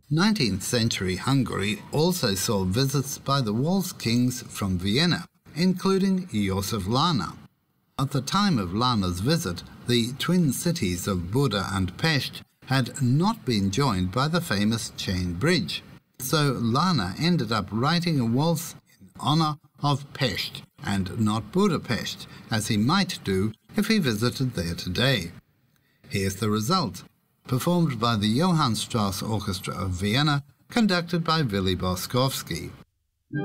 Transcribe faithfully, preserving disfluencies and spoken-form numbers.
nineteenth century Hungary also saw visits by the waltz kings from Vienna, including Josef Lana. At the time of Lana's visit, the twin cities of Buda and Pest had not been joined by the famous chain bridge, so Lana ended up writing a waltz in honour of Pest and not Budapest, as he might do if he visited there today. Here's the result, performed by the Johann Strauss Orchestra of Vienna, conducted by Willy Boskowski.